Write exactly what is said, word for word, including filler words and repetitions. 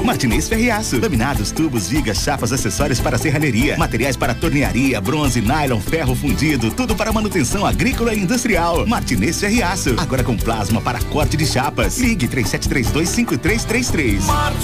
Martinez Ferreaço. Laminados, tubos, vigas, chapas, acessórios para serralheria, materiais para tornearia, bronze, nylon, ferro fundido, tudo para manutenção agrícola e industrial. Martinez Ferreaço. Agora com plasma para corte de chapas. Ligue três sete três dois, cinco três três três.